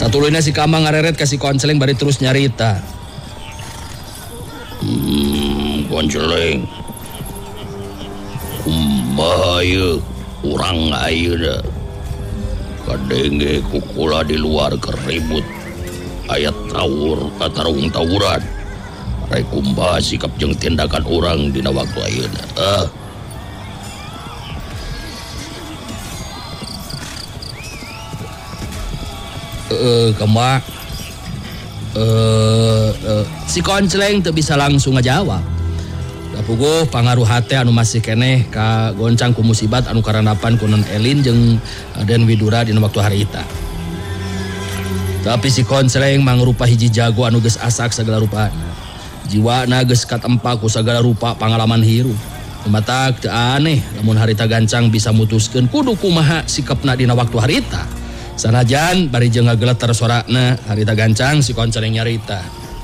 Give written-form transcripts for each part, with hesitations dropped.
Satuluyna si Kamang ngareret ka si Konceleng bari terus nyarita. Konceleng. Kumaha urang ayeuna. Kadenge kukula di luar keribut. Ayat tawur katarung tawuran. Rek kumaha sikap jeung tindakan urang dina waktu ayeuna. Kembak si Konceleng teu bisa langsung ngajawab. Kapuguh pangaruh hate anu masih keneh ka goncang ku musibat anu karandapan ku Non Elin jeung Den Widura dina waktu harita. Tapi si Konceleng mangrupa hiji jago anu geus asak sagala rupa. Jiwana geus katempa ku sagala rupa pangalaman hirup. Matak teu aneh lamun harita gancang bisa mutuskeun kudu kumaha sikapna dina waktu harita. Sanajan bari jeung ngageleter sorakna harita gancang si Konceleng nyarita.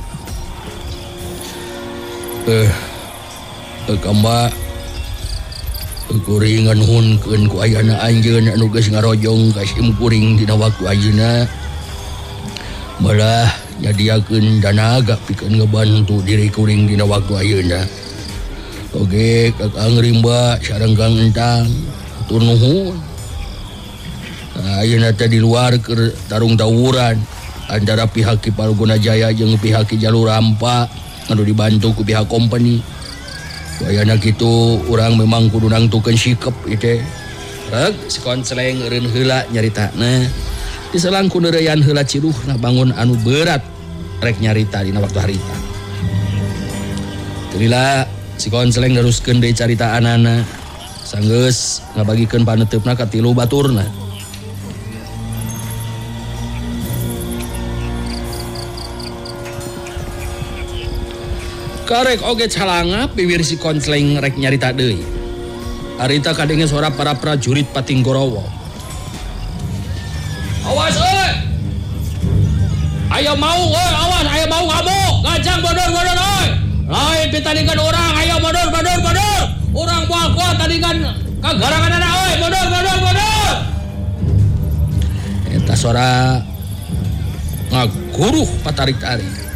Kamba kuring nuhunkeun ku ayana anjeun anu geus ngarojong ka sim kuring dina waktu ayeuna. Malah nyadiakeun danaga pikeun ngabantu diri kuring dina waktu ayeuna. Oge Kakang Rimba sareng Kang Entang hatur nuhun. Ayeuna teh di luar keur tarung tawuran antara pihak Ki Palguna Jaya jeung pihak Ki Jalur Rampa anu dibantu ku pihak company. Bayana kitu urang memang kudu nangtukeun sikep ieu. Rek si Konceleng eureun heula nyaritana. Diselang ku neureuyan heula ciruhna bangun anu berat rek nyarita dina waktu harita. Terila si Konceleng neruskeun deui caritaanana. Sanggeus ngabagikeun paneteupna ka tilu baturna. Karek oge calangap bibir si Konceleng rek nyarita deui. Harita kadenge suara para prajurit Patinggorowo. Awas euy. Aya mau euy, awas aya mau ngamuk. Gancang bodor-bodor euy. Lain pitandingan urang, aya bodor. Urang moal kuat tandingan kagaranganna euy, bodor. Eta suara ngaguruh patarik-tarik.